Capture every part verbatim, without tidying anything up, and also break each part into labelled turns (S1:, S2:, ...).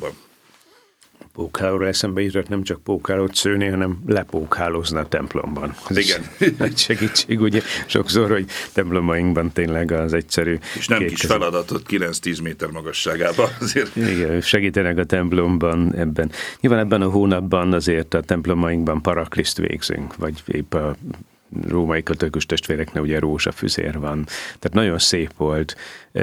S1: templomokban?
S2: Pókhálóra eszembe jutott nem csak pókhálót szőni, hanem lepókhálózni a templomban. Ez
S1: igen.
S2: Egy segítség, ugye sokszor, hogy templomainkban tényleg az egyszerű...
S1: És nem kis feladatot kilenc-tíz méter magasságában azért.
S2: Igen, segítenek a templomban ebben. Nyilván ebben a hónapban azért a templomainkban parakliszt végzünk, vagy épp a római katolikus testvéreknek ugye rózsafüzér van. Tehát nagyon szép volt.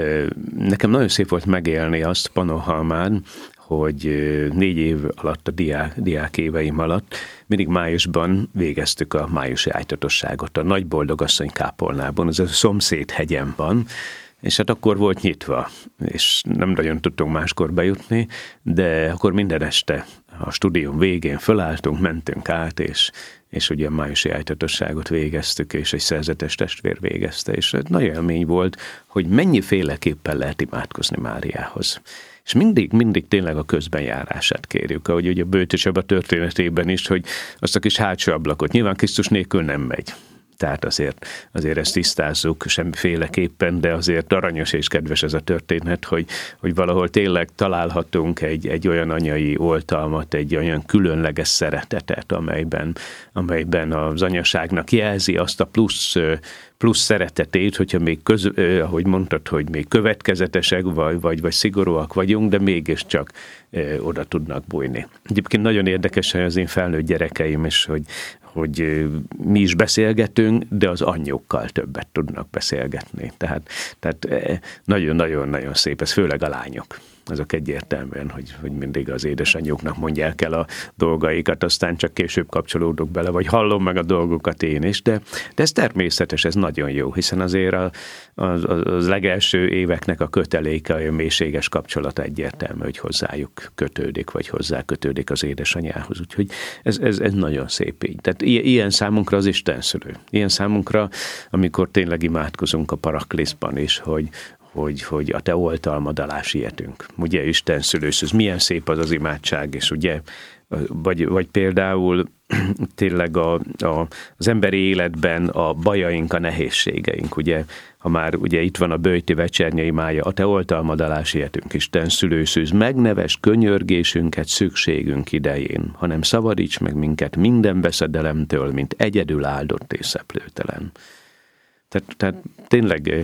S2: Nekem nagyon szép volt megélni azt Pannonhalmán, hogy négy év alatt, a diák, diák éveim alatt mindig májusban végeztük a májusi ájtatosságot a Nagy Boldogasszony kápolnában, ez a szomszéd hegyen van, és hát akkor volt nyitva, és nem nagyon tudtunk máskor bejutni, de akkor minden este a stúdium végén fölálltunk, mentünk át, és, és ugye a májusi ájtatosságot végeztük, és egy szerzetes testvér végezte, és nagy élmény volt, hogy mennyiféleképpen lehet imádkozni Máriához. És mindig, mindig tényleg a közbenjárását kérjük, ahogy ugye a Böjtö Csaba történetében is, hogy azt a kis hátsó ablakot nyilván Krisztus nélkül nem megy. Tehát azért, azért ezt tisztázzuk semmiféleképpen, de azért aranyos és kedves ez a történet, hogy, hogy valahol tényleg találhatunk egy, egy olyan anyai oltalmat, egy olyan különleges szeretetet, amelyben, amelyben az anyaságnak jelzi azt a plusz, plusz szeretetét, hogyha még, köz, ahogy mondtad, hogy még következetesek vagy, vagy, vagy szigorúak vagyunk, de mégiscsak oda tudnak bújni. Egyébként nagyon érdekes az én felnőtt gyerekeim is, hogy hogy mi is beszélgetünk, de az anyjukkal többet tudnak beszélgetni. Tehát, tehát nagyon-nagyon-nagyon szép, ez főleg a lányok. Azok egyértelműen, hogy, hogy mindig az édesanyjuknak mondják el a dolgaikat, aztán csak később kapcsolódok bele, vagy hallom meg a dolgokat én is, de, de ez természetes, ez nagyon jó, hiszen azért a, az, az legelső éveknek a köteléke, a mélységes kapcsolat egyértelmű, hogy hozzájuk kötődik, vagy hozzá kötődik az édesanyához, úgyhogy ez, ez, ez nagyon szép így. Tehát ilyen számunkra az istenszülő. Ilyen számunkra, amikor tényleg imádkozunk a paraklisztban is, hogy Hogy, hogy a te oltalmad alá sietünk. Ugye Isten szülőszöz, milyen szép az az imádság, és ugye, vagy, vagy például tényleg a, a, az emberi életben a bajaink, a nehézségeink, ugye, ha már ugye itt van a böjti vecsernye mája, a te oltalmad alá sietünk, Isten szülőszűz, megneves könyörgésünket szükségünk idején, hanem szabadíts meg minket minden veszedelemtől, mint egyedül áldott és szeplőtelen. Tehát, tehát tényleg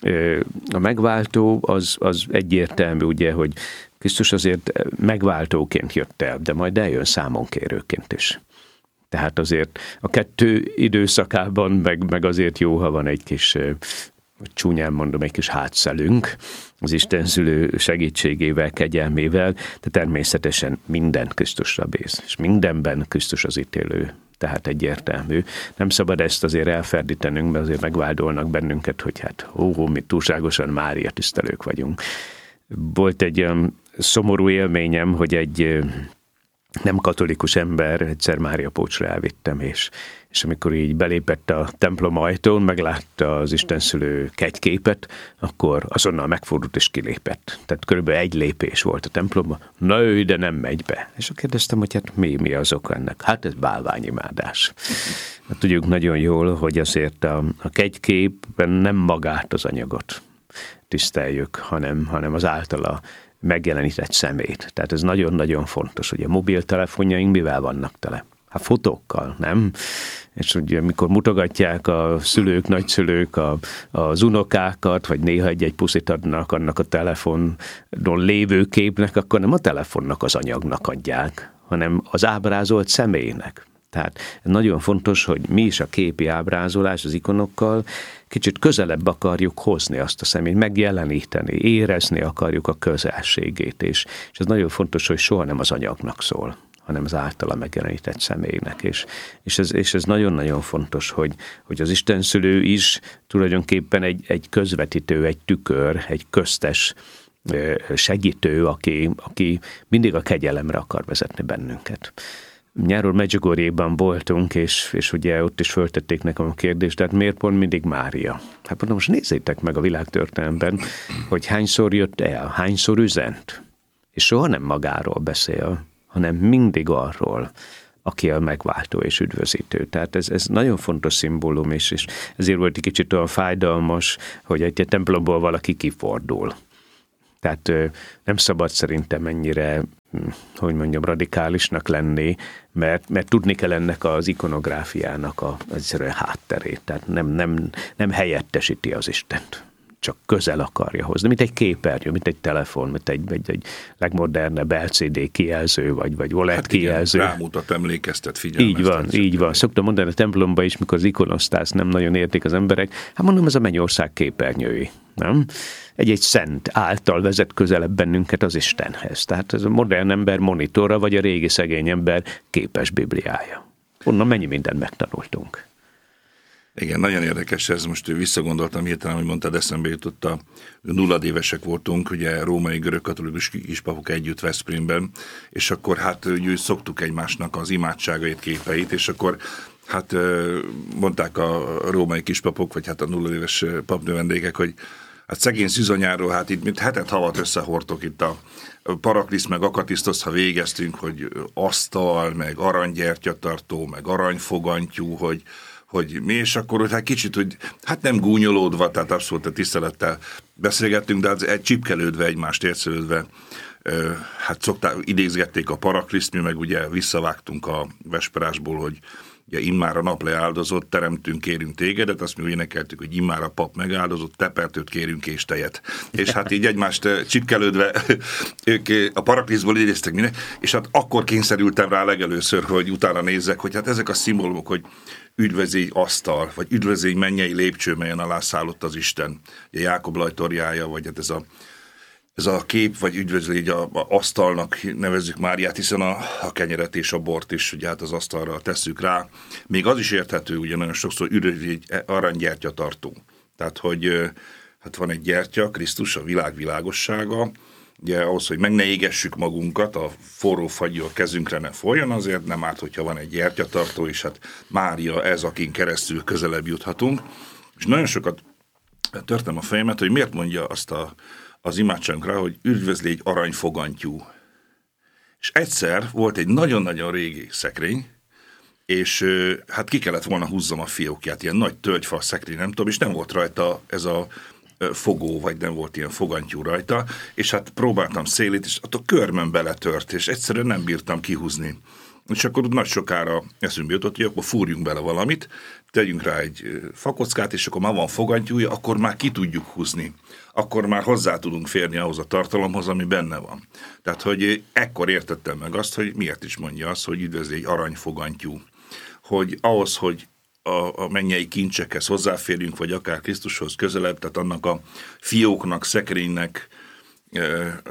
S2: a megváltó az, az egyértelmű, ugye, hogy Krisztus azért megváltóként jött el, de majd eljön számonkérőként is. Tehát azért a kettő időszakában meg, meg azért jó, ha van egy kis, csúnyán mondom, egy kis hátszelünk az istenszülő segítségével, kegyelmével, de természetesen minden Krisztusra bíz, és mindenben Krisztus az ítélő. Tehát egyértelmű. Nem szabad ezt azért elferdítenünk, mert azért megvádolnak bennünket, hogy hát ó, ó, mi túlságosan Mária tisztelők vagyunk. Volt egy olyan szomorú élményem, hogy egy nem katolikus ember, egyszer Mária Pócsra elvittem, és, és amikor így belépett a templom ajtón, meglátta az istenszülő kegyképet, akkor azonnal megfordult és kilépett. Tehát körülbelül egy lépés volt a templomban. Na ő ide nem megy be. És akkor kérdeztem, hogy hát mi, mi az oka ennek? Hát ez bálványimádás. Hát tudjuk nagyon jól, hogy azért a, a kegyképben nem magát az anyagot tiszteljük, hanem, hanem az általa megjelenített szemét. Tehát ez nagyon-nagyon fontos, hogy a mobiltelefonjaink mivel vannak tele? Hát fotókkal, nem? És ugye mikor mutogatják a szülők, nagyszülők a, az unokákat, vagy néha egy-egy puszit adnak annak a telefonon lévő képnek, akkor nem a telefonnak az anyagnak adják, hanem az ábrázolt személynek. Tehát nagyon fontos, hogy mi is a képi ábrázolás az ikonokkal kicsit közelebb akarjuk hozni azt a személyt, megjeleníteni, érezni akarjuk a közelségét, és, és ez nagyon fontos, hogy soha nem az anyagnak szól, hanem az általa megjelenített személynek. És, és, ez, és ez nagyon-nagyon fontos, hogy, hogy az istenszülő is tulajdonképpen egy, egy közvetítő, egy tükör, egy köztes segítő, aki, aki mindig a kegyelemre akar vezetni bennünket. Nyáron Medjugorjéban voltunk, és, és ugye ott is föltették nekem a kérdést, tehát miért pont mindig Mária? Hát mondom, most nézzétek meg a világtörténelemben, hogy hányszor jött el, hányszor üzent, és soha nem magáról beszél, hanem mindig arról, aki a megváltó és üdvözítő. Tehát ez, ez nagyon fontos szimbólum, és, és ezért volt egy kicsit olyan fájdalmas, hogy egy templomból valaki kifordul. Tehát nem szabad szerintem ennyire hogy mondjam, radikálisnak lenni, mert, mert tudni kell ennek az ikonográfiának a, az egyszerűen hátterét. Tehát nem, nem, nem helyettesíti az Istent, csak közel akarja hozni, mint egy képernyő, mint egy telefon, mint egy, egy, egy legmodernebb el cé dé kijelző, vagy, vagy o el é dé hát kijelző.
S1: Igen, rámutat, emlékeztet, figyelmeztet.
S2: Így van, így van. Szoktam mondani a templomba is, mikor az ikonosztászt nem nagyon értik az emberek, hát mondom, ez a mennyország képernyői, nem? Egy-egy szent által vezet közelebb bennünket az Istenhez. Tehát ez a modern ember monitora, vagy a régi szegény ember képes bibliája. Onnan mennyi mindent megtanultunk.
S1: Igen, nagyon érdekes ez, most visszagondoltam hirtelen, hogy mondtad, eszembe jutott, a nulladévesek voltunk, ugye római görögkatolikus kispapok együtt Veszprémben, és akkor hát ugye, szoktuk egymásnak az imádságait, képeit, és akkor hát mondták a római kispapok, vagy hát a nulladéves papnövendékek, hogy hát szegény szűzanyáról, hát itt mint hetet havat összehordtok itt a Parakliszt, meg Akatisztosz, ha végeztünk, hogy asztal, meg aranygyertyatartó, meg aranyfogantyú, hogy hogy mi, és akkor hogy hát kicsit, hogy hát nem gúnyolódva, tehát abszolút a tisztelettel beszélgettünk, de az egy csipkelődve, egymást értszelődve, hát szokták, idézgették a Parakliszt, mi meg ugye visszavágtunk a vesperásból, hogy ugye immár a nap leáldozott, teremtünk, kérünk tégedet, azt mi énekeltük, hogy immár a pap megáldozott, tepertőt kérünk és tejet. És hát így egymást csipkelődve ők a Paraklisztból idéztek minden, és hát akkor kényszerültem rá legelőször, hogy utána nézzek, hogy hát ezek a szimbólumok, hogy üdvözlégy asztal, vagy üdvözlégy mennyei lépcső, melyen alá szállott az Isten. Ugye Jákob lajtorjája, vagy hát ez a, ez a kép, vagy üdvözlégy a, a asztalnak nevezzük Máriát, hiszen a, a kenyeret és a bort is ugye hát az asztalra tesszük rá. Még az is érthető, ugye nagyon sokszor üdvözlégy aranygyertyatartó. Tehát, hogy hát van egy gyertya, Krisztus, a világ világossága, ugye ahhoz, hogy meg ne égessük magunkat, a forró fagyja a kezünkre ne folyjon, azért nem árt, hogyha van egy gyertyatartó, és hát Mária ez, akin keresztül közelebb juthatunk. És nagyon sokat törtem a fejemet, hogy miért mondja azt a, az imádságunkra, hogy üdvözlégy aranyfogantyú. És egyszer volt egy nagyon-nagyon régi szekrény, és hát ki kellett volna húzzam a fiókját, ilyen nagy tölgyfa szekrény, nem tudom, és nem volt rajta ez a fogó, vagy nem volt ilyen fogantyú rajta, és hát próbáltam szélét, és ott a körmön beletört, és egyszerűen nem bírtam kihúzni. És akkor nagy sokára eszünkbe jutott, hogy akkor fúrjunk bele valamit, tegyünk rá egy fakockát, és akkor már van fogantyúja, akkor már ki tudjuk húzni. Akkor már hozzá tudunk férni ahhoz a tartalomhoz, ami benne van. Tehát, hogy ekkor értettem meg azt, hogy miért is mondja azt, hogy üdvözlégy aranyfogantyú. Hogy ahhoz, hogy a, a mennyei kincsekhez hozzáférjünk, vagy akár Krisztushoz közelebb, tehát annak a fióknak, szekrénynek e,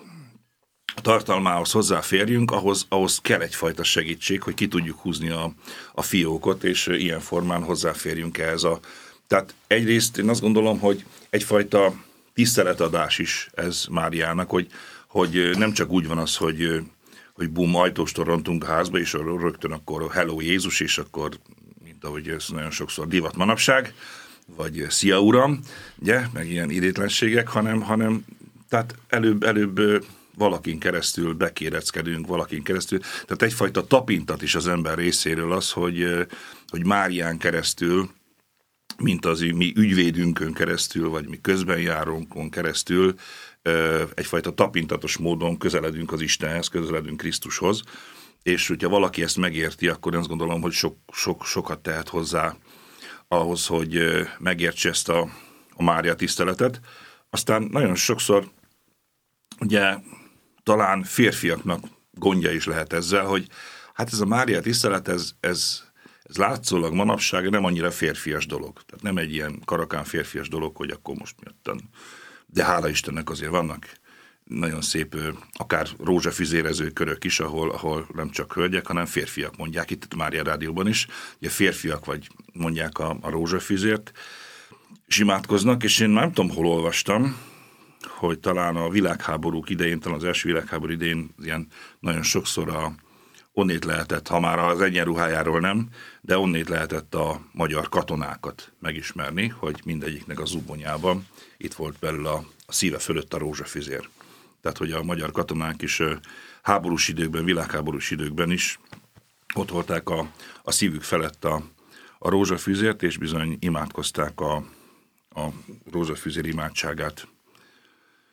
S1: a tartalmához hozzáférjünk, ahhoz, ahhoz kell egyfajta segítség, hogy ki tudjuk húzni a, a fiókot, és ilyen formán hozzáférjünk ehhez a... Tehát egyrészt én azt gondolom, hogy egyfajta tiszteletadás is ez Máriának, hogy, hogy nem csak úgy van az, hogy, hogy bum, ajtóstól rontunk a házba, és rögtön akkor hello Jézus, és akkor ahogy ez nagyon sokszor divat manapság, vagy szia uram, ugye, meg ilyen idétlenségek, hanem, hanem tehát előbb, előbb valakin keresztül bekéreckedünk, valakin keresztül, tehát egyfajta tapintat is az ember részéről az, hogy, hogy Márián keresztül, mint az mi ügyvédünkön keresztül, vagy mi közbenjárónkon keresztül egyfajta tapintatos módon közeledünk az Istenhez, közeledünk Krisztushoz, és hogyha valaki ezt megérti, akkor én azt gondolom, hogy sok, sok, sokat tehet hozzá ahhoz, hogy megértse ezt a, a Mária tiszteletet. Aztán nagyon sokszor ugye talán férfiaknak gondja is lehet ezzel, hogy hát ez a Mária tisztelet, ez, ez, ez látszólag manapság nem annyira férfias dolog. Tehát nem egy ilyen karakán férfias dolog, hogy akkor most miattan. De hála Istennek azért vannak nagyon szép, akár rózsafüzérező körök is, ahol, ahol nem csak hölgyek, hanem férfiak mondják, itt a Mária Rádióban is, ugye férfiak vagy mondják a, a rózsafüzért, és imádkoznak, és én nem tudom, hol olvastam, hogy talán a világháborúk idején, talán az első világháború idején ilyen nagyon sokszor a, onnét lehetett, ha már az egyenruhájáról nem, de onnét lehetett a magyar katonákat megismerni, hogy mindegyiknek a zubonyában itt volt belül a, a szíve fölött a rózsafüzér. Tehát, hogy a magyar katonák is háborús időkben, világháborús időkben is ott volták a, a szívük felett a, a rózsafüzért, és bizony imádkozták a, a rózsafüzér imádságát.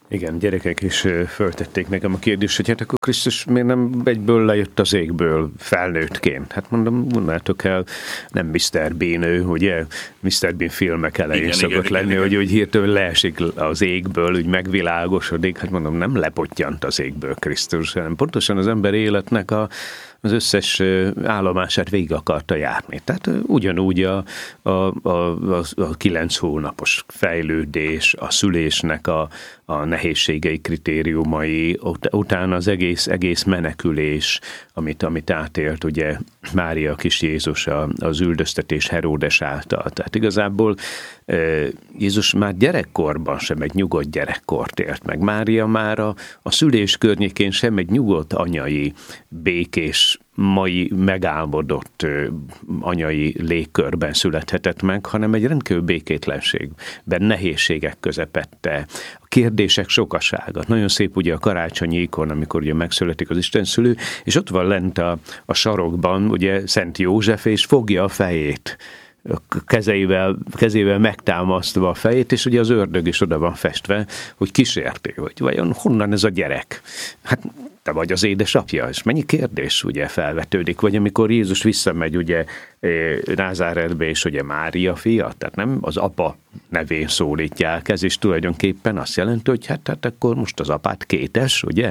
S2: Igen, gyerekek is föltették nekem a kérdést, hogy hát akkor Krisztus miért nem egyből lejött az égből felnőttként? Hát mondom, mondjátok el, nem miszter Bean ő, ugye? miszter Bean filmek elején igen, szokott igen, lenni, igen, hogy, igen. hogy hirtelen leesik az égből, úgy megvilágosodik. Hát mondom, nem lepottyant az égből Krisztus, hanem pontosan az ember életnek a az összes állomását végig akarta járni. Tehát ugyanúgy a, a, a, a kilenc hónapos fejlődés, a szülésnek a, a nehézségei, kritériumai, ut- utána az egész, egész menekülés, amit, amit átélt ugye Mária kis Jézus az üldöztetés Heródes által. Tehát igazából Jézus már gyerekkorban sem egy nyugodt gyerekkort élt meg. Mária már a, a szülés környékén sem egy nyugodt anyai, békés, mai megálmodott anyai légkörben születhetett meg, hanem egy rendkívül békétlenségben, nehézségek közepette, a kérdések sokasága. Nagyon szép ugye a karácsonyi ikon, amikor ugye megszületik az Istenszülő, és ott van lent a, a sarokban ugye Szent József, és fogja a fejét, kezeivel, kezével megtámasztva a fejét, és ugye az ördög is oda van festve, hogy kísérti, hogy vajon honnan ez a gyerek? Hát te vagy az édesapja, és mennyi kérdés ugye felvetődik, vagy amikor Jézus visszamegy ugye Názáretbe, és ugye Mária fia, tehát nem az apa nevén szólítják, ez is tulajdonképpen azt jelenti, hogy hát, hát akkor most az apát kétes, ugye?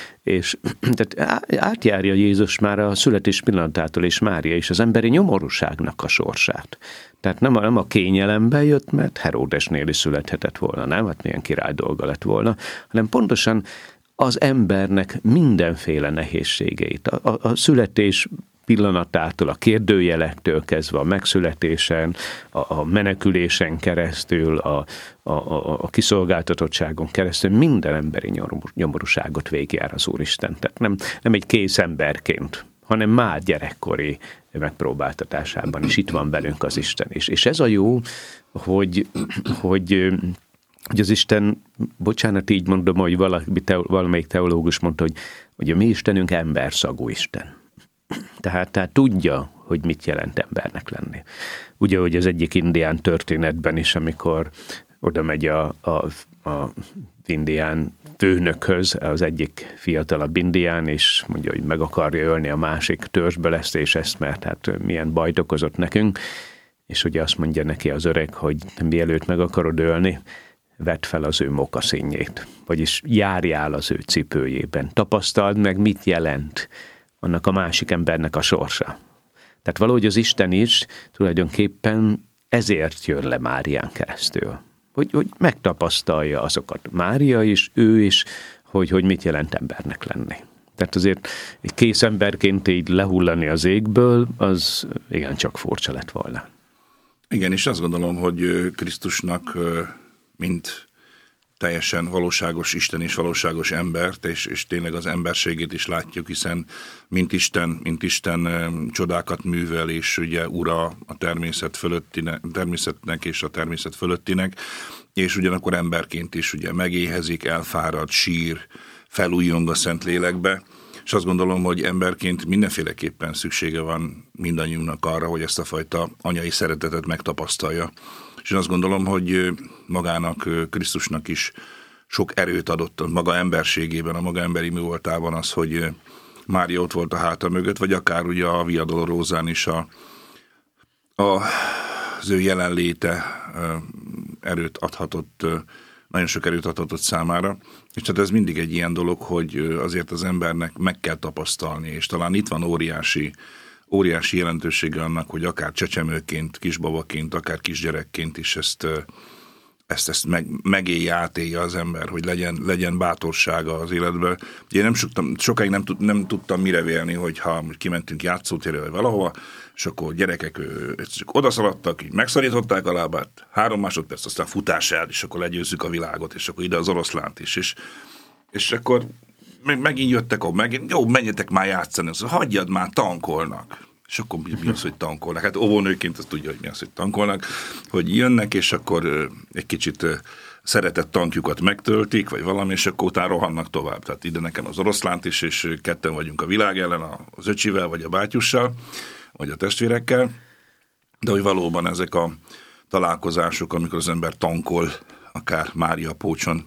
S2: És tehát átjárja Jézus már a születés pillanatától, és Mária is az emberi nyomorúságnak a sorsát. Tehát nem a, nem a kényelemben jött, mert Heródesnél is születhetett volna, nem? Hát milyen király dolga lett volna, hanem pontosan az embernek mindenféle nehézségeit, a, a, a születés pillanatától, a kérdőjelektől kezdve a megszületésen, a, a menekülésen keresztül, a, a, a, a kiszolgáltatottságon keresztül minden emberi nyomorúságot végigjár az Úristen. Tehát nem, nem egy kész emberként, hanem már gyerekkori megpróbáltatásában is itt van velünk az Isten is. És ez a jó, hogy, hogy hogy az Isten, bocsánat, így mondom, hogy valaki, te, valamelyik teológus mondta, hogy, hogy a mi Istenünk emberszagú Isten. Tehát, tehát tudja, hogy mit jelent embernek lenni. Ugye, hogy az egyik indián történetben is, amikor oda megy a, a, a indián főnökhöz, az egyik fiatalabb indián, és mondja, hogy meg akarja ölni a másik törzsből ezt és ezt, mert hát milyen bajt okozott nekünk, és ugye azt mondja neki az öreg, hogy mielőtt meg akarod ölni, vedd fel az ő mokaszínjét, vagyis járjál az ő cipőjében. Tapasztald meg, mit jelent annak a másik embernek a sorsa. Tehát valahogy az Isten is tulajdonképpen ezért jön le Márián keresztül. Hogy, hogy megtapasztalja azokat. Mária is, ő is, hogy, hogy mit jelent embernek lenni. Tehát azért egy kész emberként így lehullani az égből, az igencsak furcsa lett volna.
S1: Igen, és azt gondolom, hogy Krisztusnak mint teljesen valóságos Isten és valóságos embert, és, és tényleg az emberségét is látjuk, hiszen mint Isten, mint Isten csodákat művel, és ugye ura a természet fölöttinek, természetnek és a természet fölöttinek, és ugyanakkor emberként is ugye megéhezik, elfárad, sír, felújjong a Szentlélekbe, és azt gondolom, hogy emberként mindenféleképpen szüksége van mindannyiunknak arra, hogy ezt a fajta anyai szeretetet megtapasztalja. És én azt gondolom, hogy magának, Krisztusnak is sok erőt adott a maga emberségében, a maga emberi mi voltában az, hogy Mária ott volt a háta mögött, vagy akár ugye a Via Dolorosán is a, a, az ő jelenléte erőt adhatott, nagyon sok erőt adhatott számára. És tehát ez mindig egy ilyen dolog, hogy azért az embernek meg kell tapasztalni, és talán itt van óriási óriási jelentősége annak, hogy akár csecsemőként, kisbabaként, akár kisgyerekként is ezt, ezt, ezt meg, megélje, átélje az ember, hogy legyen, legyen bátorsága az életben. Én nem soktam, sokáig nem, tud, nem tudtam mire vélni, hogyha kimentünk játszótérre vagy valahova, és akkor gyerekek csak odaszaladtak, így megszorították a lábát, három másodperc, aztán futás el, és akkor legyőzzük a világot, és akkor ide az oroszlánt is. És, és akkor meg, megint jöttek, ó, megint, jó, menjetek már játszani, azt hagyjad már, tankolnak. És akkor mi az, hogy tankolnak? Hát óvónőként azt tudja, hogy mi az, hogy tankolnak, hogy jönnek, és akkor egy kicsit szeretett tankjukat megtöltik, vagy valami, és akkor utána rohannak tovább. Tehát ide nekem az oroszlánt is, és ketten vagyunk a világ ellen, az öcsivel, vagy a bátyussal, vagy a testvérekkel. De hogy valóban ezek a találkozások, amikor az ember tankol, akár Mária Pócson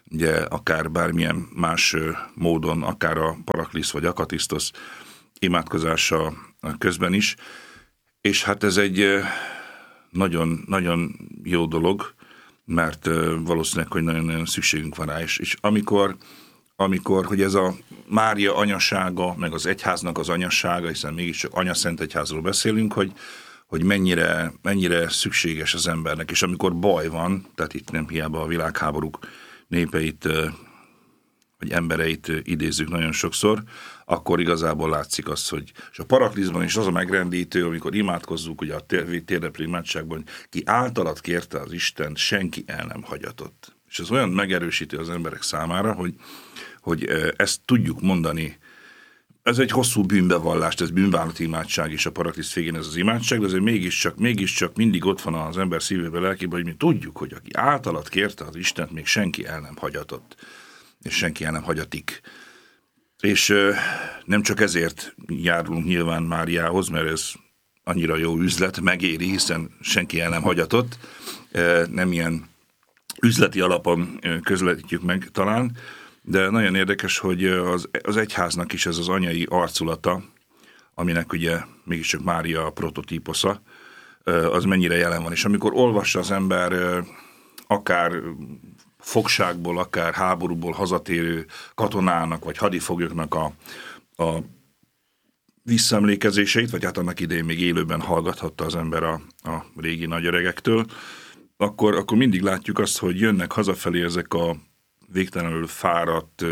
S1: ugye akár bármilyen más módon, akár a Paraklisz vagy Akatisztosz imádkozása közben is. És hát ez egy nagyon, nagyon jó dolog, mert valószínűleg, hogy nagyon-nagyon szükségünk van rá. És, és amikor, amikor, hogy ez a Mária anyasága, meg az egyháznak az anyasága, hiszen mégiscsak anyaszent egyházról beszélünk, hogy, hogy mennyire, mennyire szükséges az embernek. És amikor baj van, tehát itt nem hiába a világháborúk népeit, vagy embereit idézzük nagyon sokszor, akkor igazából látszik az, hogy és a Parakliszban is az a megrendítő, amikor imádkozzuk, ugye a térdeplő imádságban, ki általad kérte az Isten, senki el nem hagyatott. És ez olyan megerősítő az emberek számára, hogy, hogy ezt tudjuk mondani. Ez egy hosszú bűnbevallást, ez bűnbánati imádság is a Paraklisz végén ez az imádság, de azért mégiscsak, mégiscsak mindig ott van az ember szívében, lelkében, hogy mi tudjuk, hogy aki általad kérte az Istent, még senki el nem hagyatott. És senki el nem hagyatik. És euh, nem csak ezért járulunk nyilván Máriához, mert ez annyira jó üzlet, megéri, hiszen senki el nem hagyatott, euh, nem ilyen üzleti alapon közvetítjük meg talán, de nagyon érdekes, hogy az, az egyháznak is ez az anyai arculata, aminek ugye mégiscsak Mária a prototíposza, az mennyire jelen van. És amikor olvassa az ember akár fogságból, akár háborúból hazatérő katonának, vagy hadifoglyoknak a, a visszaemlékezéseit, vagy hát annak idején még élőben hallgathatta az ember a, a régi nagyöregektől, akkor, akkor mindig látjuk azt, hogy jönnek hazafelé ezek a végtelenül fáradt,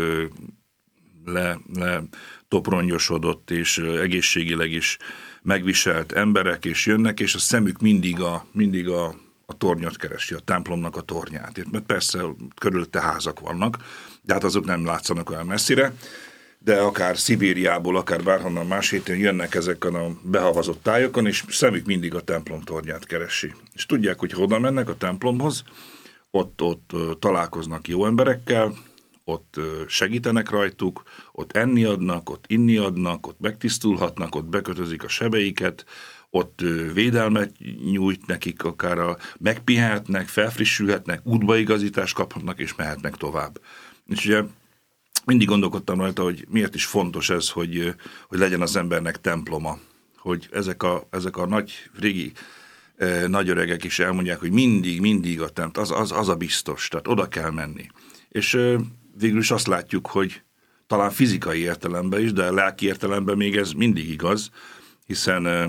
S1: le, le toprongyosodott és egészségileg is megviselt emberek, és jönnek, és a szemük mindig a, mindig a a tornyot keresi, a templomnak a tornyát. Mert persze körülötte házak vannak, de hát azok nem látszanak olyan messzire, de akár Szibériából, akár bárhonnan más héten jönnek ezeken a behavazott tájokon, és szemük mindig a templom tornyát keresi. És tudják, hogy oda mennek a templomhoz, ott, ott találkoznak jó emberekkel, ott segítenek rajtuk, ott enni adnak, ott inni adnak, ott megtisztulhatnak, ott bekötözik a sebeiket, ott védelmet nyújt nekik, akár a, megpihenhetnek, felfrissülhetnek, útbaigazítást kaphatnak, és mehetnek tovább. És ugye mindig gondolkodtam rajta, hogy miért is fontos ez, hogy, hogy legyen az embernek temploma. Hogy ezek a, ezek a nagy, régi eh, nagyöregek is elmondják, hogy mindig, mindig a templom, az, az, az a biztos, tehát oda kell menni. És eh, végül is azt látjuk, hogy talán fizikai értelemben is, de lelki értelemben még ez mindig igaz, hiszen eh,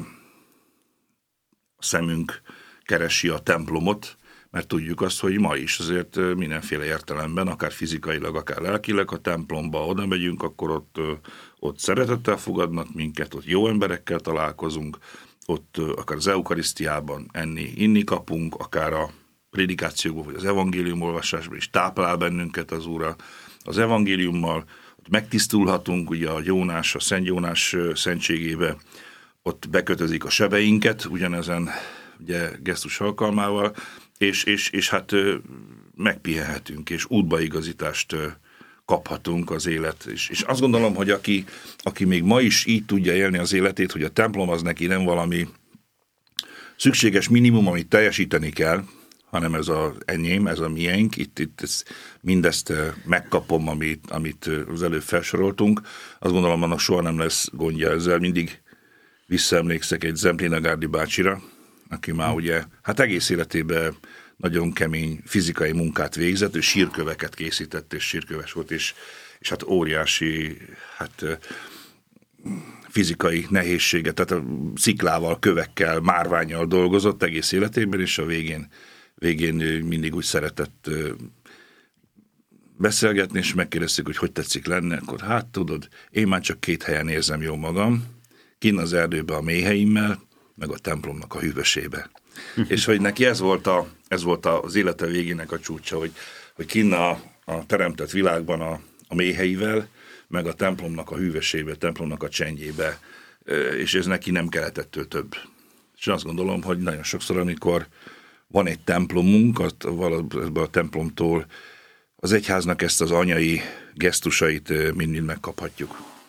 S1: a szemünk keresi a templomot, mert tudjuk azt, hogy ma is azért mindenféle értelemben, akár fizikailag, akár lelkileg, ha templomba oda megyünk, akkor ott, ott szeretettel fogadnak minket, ott jó emberekkel találkozunk, ott akár az eukarisztiában enni, inni kapunk, akár a prédikációban, vagy az evangélium olvasásban is táplál bennünket az Úr az evangéliummal, ott megtisztulhatunk, ugye a Jónás, a Szent Jónás szentségébe, ott bekötözik a sebeinket, ugyanezen ugye gesztus alkalmával, és, és, és hát megpihenhetünk, és útbaigazítást kaphatunk az élet. És, és azt gondolom, hogy aki, aki még ma is így tudja élni az életét, hogy a templom az neki nem valami szükséges minimum, amit teljesíteni kell, hanem ez az enyém, ez a miénk, itt, itt ez, mindezt megkapom, amit, amit az előbb felsoroltunk. Azt gondolom, annak soha nem lesz gondja ezzel. Mindig visszaemlékszek egy Zemplina Gárdi bácsira, aki már ugye, hát egész életében nagyon kemény fizikai munkát végzett, ő sírköveket készített, és sírköves volt, és, és hát óriási hát, fizikai nehézséget, tehát a sziklával, kövekkel, márvánnyal dolgozott egész életében, és a végén, végén mindig úgy szeretett beszélgetni, és megkérdeztük, hogy hogy tetszik lenni, akkor hát tudod, én már csak két helyen érzem jól magam, kinn az erdőbe a méheimmel, meg a templomnak a hűvösébe. És hogy neki ez volt, a, ez volt az élete végének a csúcsa, hogy, hogy kinn a, a teremtett világban a, a méheivel, meg a templomnak a hűvösébe, a templomnak a csendjébe, és ez neki nem kellett ettől több. És azt gondolom, hogy nagyon sokszor, amikor van egy templomunk, ebből a templomtól az egyháznak ezt az anyai gesztusait mind-mind megkaphatjuk.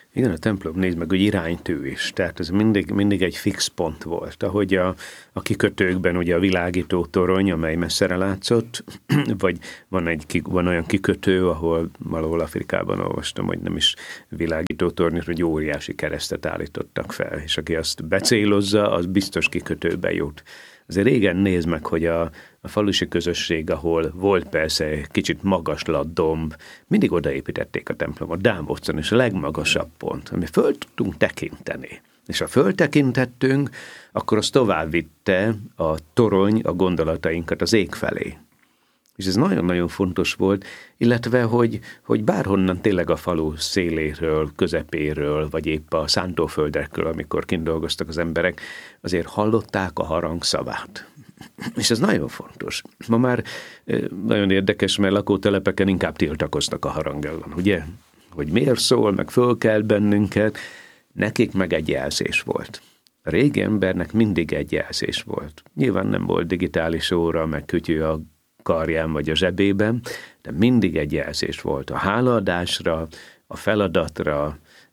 S2: Igen, a templom nézd meg, hogy iránytű is, tehát ez mindig, mindig egy fix pont volt, ahogy a, a kikötőkben ugye a világító torony, amely messzere látszott, vagy van, egy, van olyan kikötő, ahol valahol Afrikában olvastam, hogy nem is világító torony, hogy óriási keresztet állítottak fel, és aki azt becélozza, az biztos kikötőbe jut. Azért régen nézd meg, hogy a, a falusi közösség, ahol volt persze kicsit magaslat domb, mindig odaépítették a templomot, Dámbocon, és a legmagasabb pont, ami föl tudtunk tekinteni. És ha föltekintettünk, akkor az tovább vitte a torony a gondolatainkat az ég felé. És ez nagyon-nagyon fontos volt, illetve, hogy, hogy bárhonnan tényleg a falu széléről, közepéről, vagy épp a szántóföldekről, amikor kint dolgoztak az emberek, azért hallották a harang szavát. És ez nagyon fontos. Ma már nagyon érdekes, mert lakótelepeken inkább tiltakoznak a harang ellen, ugye? Hogy miért szól, meg fölkelt bennünket, nekik meg egy jelzés volt. A régi embernek mindig egy jelzés volt. Nyilván nem volt digitális óra, meg kütyű a karján vagy a zsebében, de mindig egy jelzés volt a hálaadásra, a feladatra,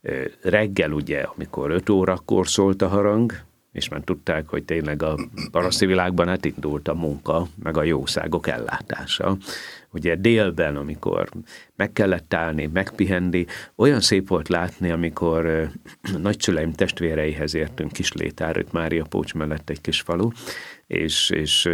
S2: reggel ugye, amikor öt órakor szólt a harang, és már tudták, hogy tényleg a paraszti világban hát indult a munka, meg a jószágok ellátása. Ugye délben, amikor meg kellett állni, megpihenni, olyan szép volt látni, amikor nagyszüleim testvéreihez értünk Kislétára, itt Mária Pócs mellett egy kis falu, és, és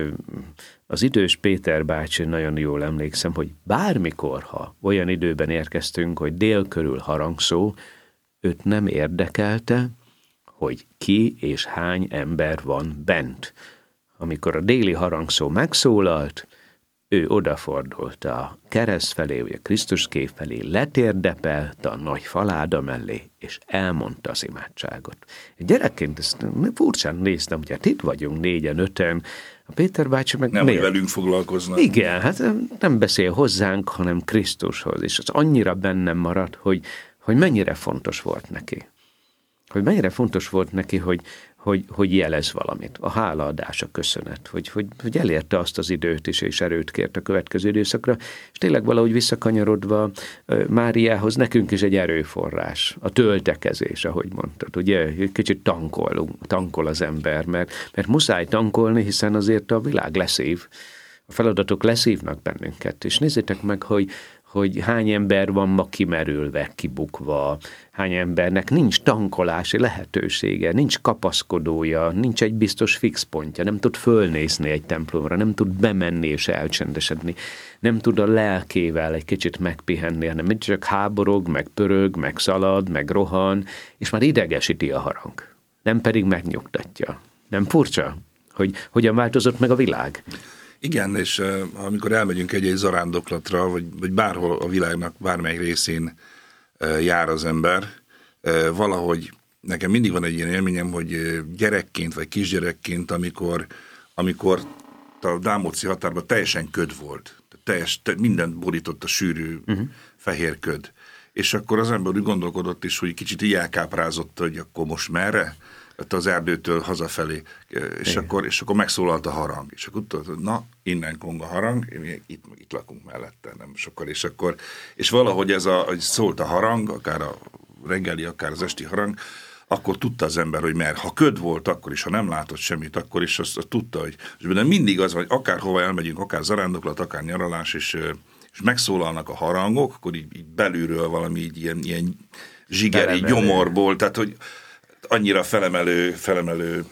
S2: az idős Péter bácsi, nagyon jól emlékszem, hogy bármikor, ha olyan időben érkeztünk, hogy dél körül harangszó, őt nem érdekelte, hogy ki és hány ember van bent. Amikor a déli harangszó megszólalt, ő odafordult a kereszt felé, vagy a Krisztus kép felé, letérdepelt a nagy faláda mellé, és elmondta az imádságot. Gyerekként ezt furcsán néztem, hogy hát itt vagyunk négyen, öten, a Péter bácsi meg
S1: nem, hogy velünk foglalkoznak.
S2: Igen, hát nem beszél hozzánk, hanem Krisztushoz, és az annyira bennem maradt, hogy, hogy mennyire fontos volt neki. Hogy mennyire fontos volt neki, hogy, hogy, hogy jelez valamit. A hálaadás, a köszönet, hogy, hogy, hogy elérte azt az időt is, és erőt kért a következő időszakra, és tényleg valahogy visszakanyarodva Máriához nekünk is egy erőforrás, a töltekezés, ahogy mondtad, ugye, kicsit tankolunk, tankol az ember, mert, mert muszáj tankolni, hiszen azért a világ leszív, a feladatok leszívnak bennünket, és nézzétek meg, hogy hogy hány ember van ma kimerülve, kibukva, hány embernek nincs tankolási lehetősége, nincs kapaszkodója, nincs egy biztos fix pontja, nem tud fölnézni egy templomra, nem tud bemenni és elcsendesedni, nem tud a lelkével egy kicsit megpihenni, hanem mind csak háborog, meg pörög, meg szalad, meg rohan, és már idegesíti a harang, nem pedig megnyugtatja. Nem furcsa, hogy hogyan változott meg a világ?
S1: Igen, és uh, amikor elmegyünk egy-egy zarándoklatra, vagy, vagy bárhol a világnak bármely részén uh, jár az ember, uh, valahogy nekem mindig van egy ilyen élményem, hogy uh, gyerekként vagy kisgyerekként, amikor, amikor a Dámóci határban teljesen köd volt, teljes, te, minden borított a sűrű uh-huh. fehér köd. És akkor az ember úgy gondolkodott is, hogy kicsit így elkáprázott, hogy akkor most merre? Az erdőtől hazafelé, és akkor, és akkor megszólalt a harang, és akkor tudod, na, innen kong a harang, itt, itt lakunk mellette, nem sokkal, és akkor, és valahogy ez a, hogy szólt a harang, akár a reggeli, akár az esti harang, akkor tudta az ember, hogy mert ha köd volt, akkor is, ha nem látott semmit, akkor is azt, azt tudta, hogy, és benne mindig az van, hogy akárhova elmegyünk, akár zarándoklat, akár nyaralás, és, és megszólalnak a harangok, akkor így, így belülről valami így, ilyen, ilyen zsigeri gyomorból, tehát, hogy annyira felemelő, felemelő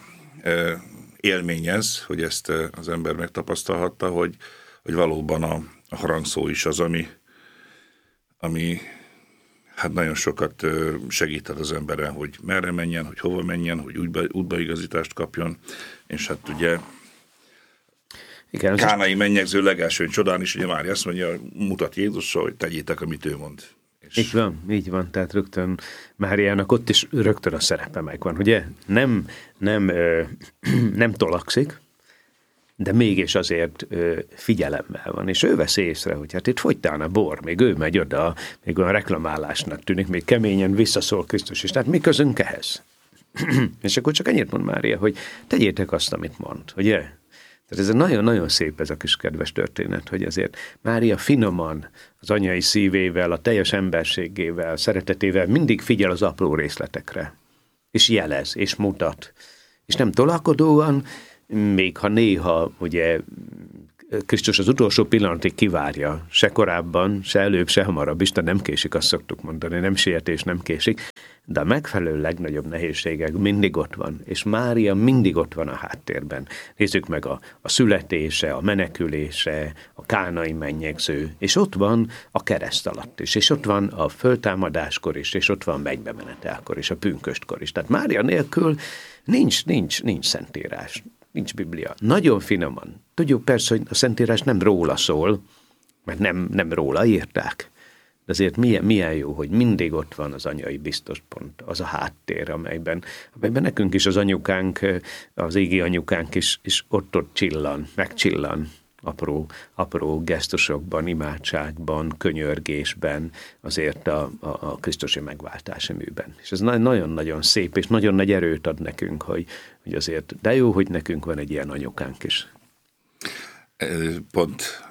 S1: élmény ez, hogy ezt az ember megtapasztalhatta, hogy, hogy valóban a, a harangszó is az, ami, ami hát nagyon sokat segített az emberen, hogy merre menjen, hogy hova menjen, hogy útba, útbaigazítást kapjon, és hát ugye igen, Kánai mennyegző legelsőn csodán is, ugye Mária azt mondja, mutat Jézusra, hogy tegyétek, amit ő mond.
S2: Így van, így van, tehát rögtön Máriának ott is rögtön a szerepe megvan, ugye? Nem, nem, ö, nem tolakszik, de mégis azért ö, figyelemmel van, és ő vesz észre, hogy hát itt fogytán a bor, még ő megy oda, még olyan reklamálásnak tűnik, még keményen visszaszól Krisztus is, tehát mi közünk ehhez? És akkor csak ennyit mond Mária, hogy tegyétek azt, amit mond, ugye? Tehát ez nagyon-nagyon szép ez a kis kedves történet, hogy azért Mária finoman, az anyai szívével, a teljes emberségével, szeretetével mindig figyel az apró részletekre, és jelez, és mutat. És nem tolakodóan, még ha néha ugye Krisztus az utolsó pillanatig kivárja, se korábban, se előbb, se hamarabb, Isten nem késik, azt szoktuk mondani, nem sietés, nem késik, de a megfelelő legnagyobb nehézségek mindig ott van, és Mária mindig ott van a háttérben. Nézzük meg a, a születése, a menekülése, a kánai mennyegző, és ott van a kereszt alatt is, és ott van a föltámadáskor is, és ott van mennybemenetelkor is, a pünköstkor is. Tehát Mária nélkül nincs, nincs, nincs szentírás. Nincs Biblia. Nagyon finoman. Tudjuk persze, hogy a Szentírás nem róla szól, mert nem, nem róla írták. De azért milyen, milyen jó, hogy mindig ott van az anyai biztos pont, az a háttér, amelyben, amelyben nekünk is az anyukánk, az égi anyukánk is, is ott-ott csillan, megcsillan apró, apró gesztusokban, imádságban, könyörgésben, azért a, a, a Krisztusi megváltási műben. És ez nagyon-nagyon szép, és nagyon nagy erőt ad nekünk, hogy, hogy azért, de jó, hogy nekünk van egy ilyen anyukánk is.
S1: Pont,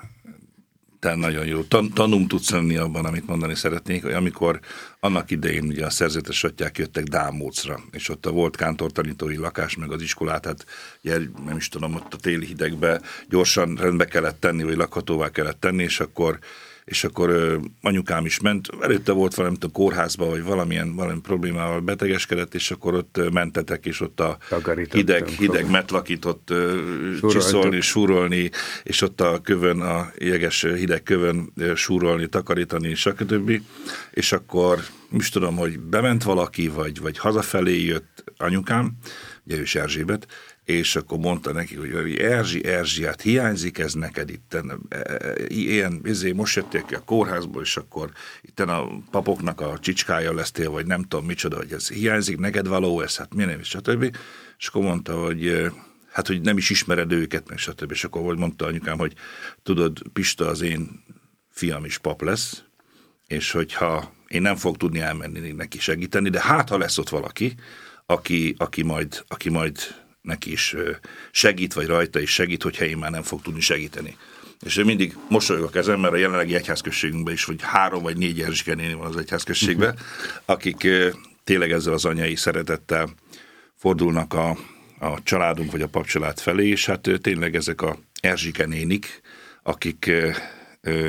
S1: te nagyon jó. Tan- tanúm tudsz lenni abban, amit mondani szeretnék, hogy amikor annak idején ugye a szerzetes atyák jöttek Dámócra, és ott a volt kántortanítói lakás, meg az iskolát, hát ugye, nem is tudom, ott a téli hidegbe gyorsan rendbe kellett tenni, vagy lakhatóvá kellett tenni, és akkor és akkor ö, anyukám is ment, előtte volt valami a kórházba, vagy valamilyen, valami problémával betegeskedett, és akkor ott ö, mentetek, és ott a hideg, hideg metlakított ö, csiszolni, súrolni, és ott a kövön, a jeges hideg kövön ö, súrolni, takarítani, stb. És akkor, is tudom, hogy bement valaki, vagy, vagy hazafelé jött anyukám, ugye ő is Erzsébet, és akkor mondta neki, hogy Erzsi, Erzsi, hát hiányzik ez neked itten, ilyen, ezért most jöttél ki a kórházból, és akkor itten a papoknak a csicskája lesztél, vagy nem tudom micsoda, hogy ez hiányzik, neked való ez, hát miért nem is, stb. És akkor mondta, hogy hát, hogy nem is ismered őket, meg stb. És akkor mondta anyukám, hogy tudod, Pista, az én fiam is pap lesz, és hogyha én nem fog tudni elmenni neki segíteni, de hát, ha lesz ott valaki, aki, aki majd, aki majd neki is segít, vagy rajta is segít, hogyha én már nem fog tudni segíteni. És én mindig mosolyog a kezem, mert a jelenlegi egyházközségünkben is, hogy három vagy négy Erzsike néni van az egyházközségben, akik tényleg ezzel az anyai szeretettel fordulnak a, a családunk, vagy a papcsalád felé, és hát tényleg ezek a Erzsike nénik, akik ö, ö,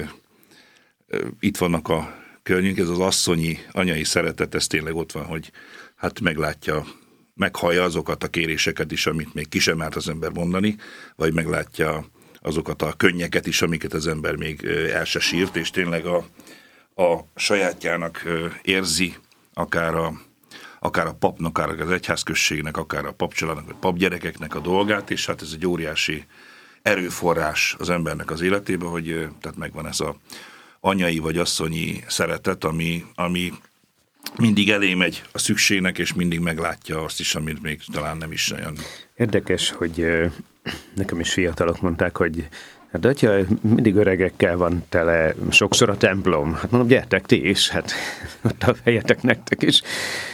S1: ö, itt vannak a környünk, ez az asszonyi, anyai szeretet, ez tényleg ott van, hogy hát meglátja, meghallja azokat a kéréseket is, amit még ki sem mert az ember mondani, vagy meglátja azokat a könnyeket is, amiket az ember még el se sírt, és tényleg a, a sajátjának érzi, akár a, akár a papnak, akár az egyházközségnek, akár a papcsaládnak, vagy papgyerekeknek a dolgát, és hát ez egy óriási erőforrás az embernek az életében, hogy tehát megvan ez a anyai vagy asszonyi szeretet, ami, ami mindig elé megy a szükségnek, és mindig meglátja azt is, amit még talán nem is olyan.
S2: Érdekes, hogy nekem is fiatalok mondták, hogy hát atya, mindig öregekkel van tele, sokszor a templom. Hát mondom, gyertek ti is, hát ott a fejetek nektek is.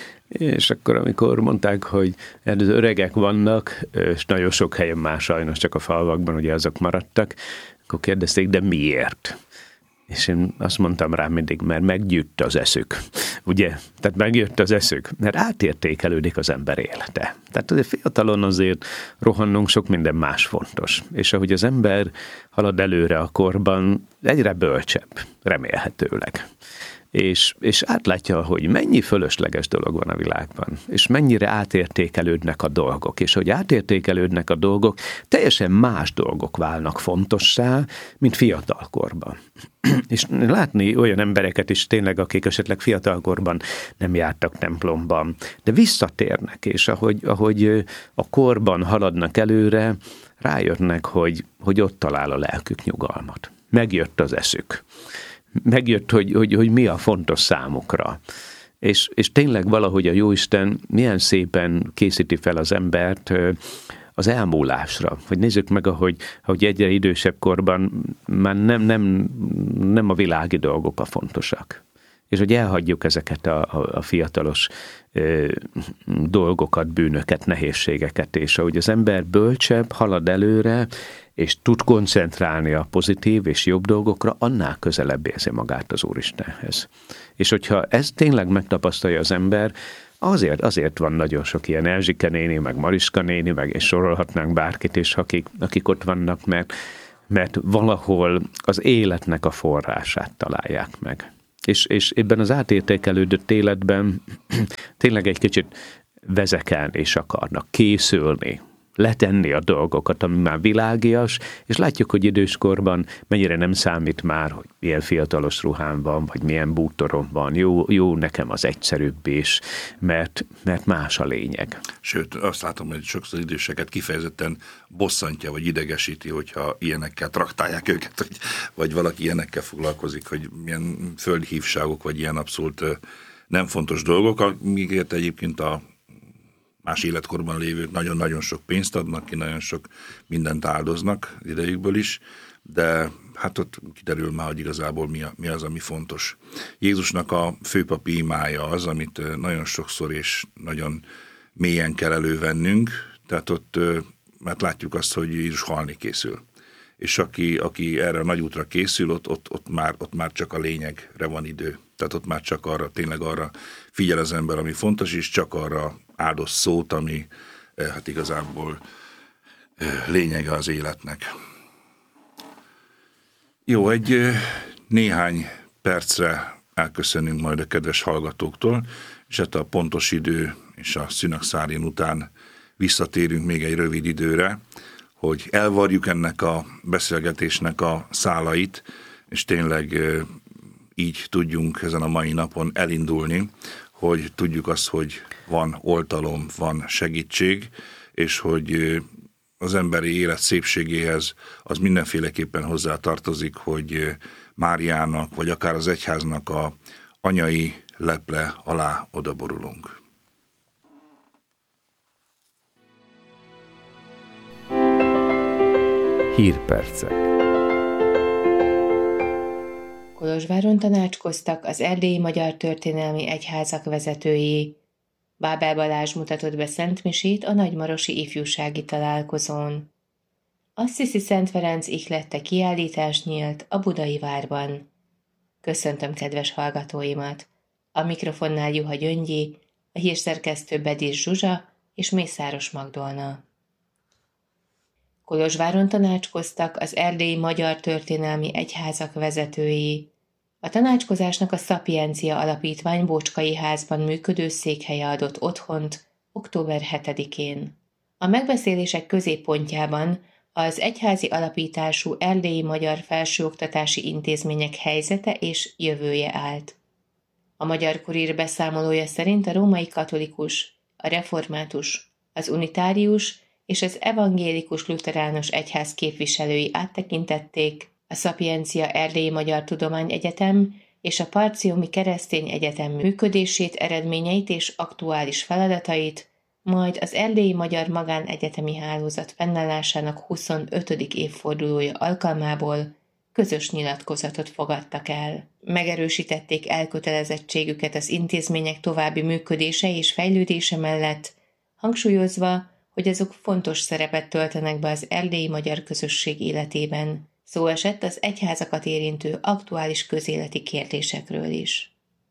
S2: És akkor, amikor mondták, hogy az öregek vannak, és nagyon sok helyen már sajnos csak a falvakban ugye azok maradtak, akkor kérdezték, de miért? És én azt mondtam rá mindig, mert meggyűjt az eszük, ugye? Tehát megjött az eszük, mert átértékelődik az ember élete. Tehát azért fiatalon azért rohannunk, sok minden más fontos. És ahogy az ember halad előre a korban, egyre bölcsebb, remélhetőleg. És, és átlátja, hogy mennyi fölösleges dolog van a világban, és mennyire átértékelődnek a dolgok, és hogy átértékelődnek a dolgok, teljesen más dolgok válnak fontossá, mint fiatalkorban. És látni olyan embereket is tényleg, akik esetleg fiatalkorban nem jártak templomban, de visszatérnek, és ahogy, ahogy a korban haladnak előre, rájönnek, hogy, hogy ott talál a lelkük nyugalmat. Megjött az eszük. Megjött, hogy, hogy, hogy mi a fontos számukra. És, és tényleg valahogy a Jóisten milyen szépen készíti fel az embert az elmúlásra. Hogy nézzük meg, ahogy, ahogy egyre idősebb korban már nem, nem, nem a világi dolgok a fontosak. És hogy elhagyjuk ezeket a, a, a fiatalos ö, dolgokat, bűnöket, nehézségeket, és ahogy az ember bölcsebb, halad előre, és tud koncentrálni a pozitív és jobb dolgokra, annál közelebb érzi magát az Úristenhez. És hogyha ez tényleg megtapasztalja az ember, azért, azért van nagyon sok ilyen Erzsike néni, meg Mariska néni, meg és sorolhatnánk bárkit is, akik, akik ott vannak, mert, mert valahol az életnek a forrását találják meg. És, és ebben az átértékelődött életben tényleg egy kicsit vezekelni is akarnak, készülni, letenni a dolgokat, ami már világias, és látjuk, hogy időskorban mennyire nem számít már, hogy milyen fiatalos ruhám van, vagy milyen bútorom van. Jó, jó nekem az egyszerűbb is, mert, mert más a lényeg.
S1: Sőt, azt látom, hogy sokszor időseket kifejezetten bosszantja, vagy idegesíti, hogyha ilyenekkel traktálják őket, vagy, vagy valaki ilyenekkel foglalkozik, hogy milyen földhívságok, vagy ilyen abszolút nem fontos dolgok, amiket egyébként a más életkorban lévők nagyon-nagyon sok pénzt adnak ki, nagyon sok mindent áldoznak idejükből is, de hát ott kiderül már, hogy igazából mi, a, mi az, ami fontos. Jézusnak a főpapi imája az, amit nagyon sokszor és nagyon mélyen kell elővennünk, tehát ott, mert látjuk azt, hogy Jézus halni készül. És aki, aki erre a nagy útra készül, ott, ott, ott, már, ott már csak a lényegre van idő. Tehát ott már csak arra, tényleg arra figyel az ember, ami fontos, és csak arra áldoz szót, ami hát igazából lényege az életnek. Jó, egy néhány percre elköszönünk majd a kedves hallgatóktól, és hát a pontos idő és a szünagszárén után visszatérünk még egy rövid időre, hogy elvarjuk ennek a beszélgetésnek a szálait, és tényleg így tudjunk ezen a mai napon elindulni, hogy tudjuk azt, hogy van oltalom, van segítség, és hogy az emberi élet szépségéhez az mindenféleképpen hozzá tartozik, hogy Máriának, vagy akár az egyháznak a anyai leple alá odaborulunk.
S3: Hírpercek.
S4: Kolozsváron tanácskoztak az erdélyi magyar történelmi egyházak vezetői. Bábel Balázs mutatott be szentmisét a nagymarosi ifjúsági találkozón. Assisi Szent Ferenc ihlette kiállítás nyílt a Budai Várban. Köszöntöm kedves hallgatóimat! A mikrofonnál Juha Gyöngyi, a hírszerkesztő Bedis Zsuzsa és Mészáros Magdolna. Kolozsváron tanácskoztak az erdélyi magyar történelmi egyházak vezetői. A tanácskozásnak a Szapiencia Alapítvány Bócskai házban működő székhelye adott otthont október hetedikén. A megbeszélések középpontjában az egyházi alapítású erdélyi magyar felsőoktatási intézmények helyzete és jövője állt. A Magyar Kurír beszámolója szerint a római katolikus, a református, az unitárius és az evangélikus lutheránus egyház képviselői áttekintették a Szapiencia Erdélyi Magyar Tudományegyetem és a Parciumi Keresztény Egyetem működését, eredményeit és aktuális feladatait, majd az Erdélyi Magyar Magánegyetemi Hálózat fennállásának huszonötödik évfordulója alkalmából közös nyilatkozatot fogadtak el. Megerősítették elkötelezettségüket az intézmények további működése és fejlődése mellett, hangsúlyozva, hogy azok fontos szerepet töltenek be az erdélyi magyar közösség életében. Szó esett az egyházakat érintő aktuális közéleti kérdésekről is.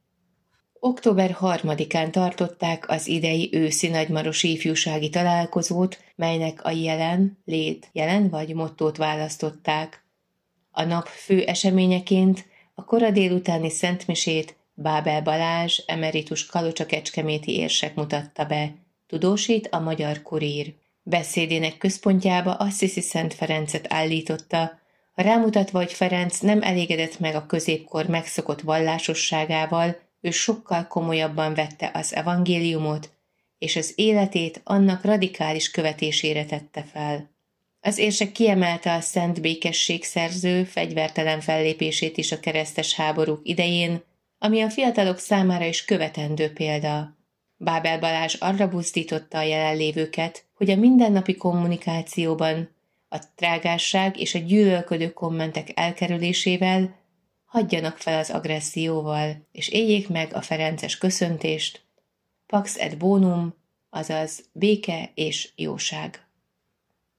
S4: október harmadikán tartották az idei őszi nagymarosi ifjúsági találkozót, melynek a jelen, lét, jelen vagy mottót választották. A nap fő eseményeként a kora délutáni szentmisét Bábel Balázs, emeritus kalocsa-kecskeméti érsek mutatta be, tudósít a Magyar Kurír. Beszédének központjába Assisi Szent Ferencet állította, rámutatva, hogy Ferenc nem elégedett meg a középkor megszokott vallásosságával, ő sokkal komolyabban vette az evangéliumot, és az életét annak radikális követésére tette fel. Az érsek kiemelte a szent békesség szerző, fegyvertelen fellépését is a keresztes háborúk idején, ami a fiatalok számára is követendő példa. Bábel Balázs arra buzdította a jelenlévőket, hogy a mindennapi kommunikációban a trágásság és a gyűlölködő kommentek elkerülésével hagyjanak fel az agresszióval, és éljék meg a ferences köszöntést, Pax et Bonum, azaz béke és jóság.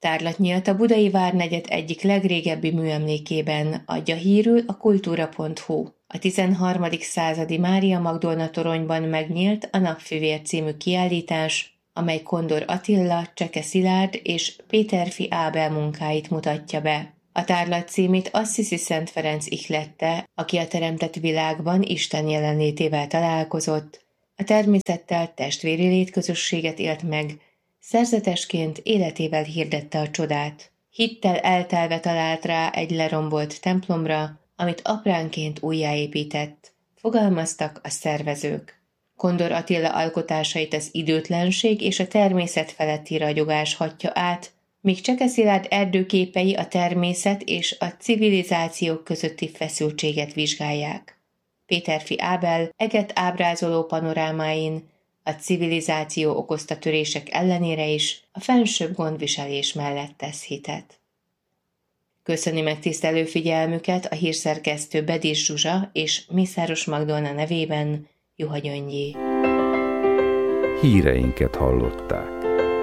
S4: Tárlat nyílt a budai várnegyed egyik legrégebbi műemlékében, adja hírül a kultúra pont hu. A tizenharmadik századi Mária Magdolna toronyban megnyílt a Napfivér című kiállítás, amely Kondor Attila, Cseke Szilárd és Péterfi Ábel munkáit mutatja be. A tárlat címét Assisi Szent Ferenc ihlette, aki a teremtett világban Isten jelenlétével találkozott, a természettel testvéri létközösséget élt meg, szerzetesként életével hirdette a csodát. Hittel eltelve talált rá egy lerombolt templomra, amit apránként újjáépített, fogalmaztak a szervezők. Kondor Attila alkotásait az időtlenség és a természet feletti ragyogás hatja át, míg Cseke Szilárd erdőképei a természet és a civilizációk közötti feszültséget vizsgálják. Péterfi Ábel eget ábrázoló panorámáin a civilizáció okozta törések ellenére is a fensőbb gondviselés mellett tesz hitet. Köszöni megtisztelő figyelmüket a hírszerkesztő Bedis Zsuzsa és Mészáros Magdolna nevében Juha Gyöngyi.
S3: Híreinket hallották.